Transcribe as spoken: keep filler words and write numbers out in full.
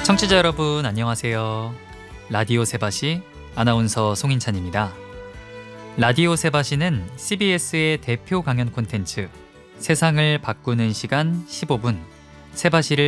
청취자 여러분 안녕하세요. 라디오 세바시 아나운서 송인찬입니다. 라디오 세바시는 씨비에스의 대표 강연 콘텐츠 세상을 바꾸는 시간 십오 분 세바시를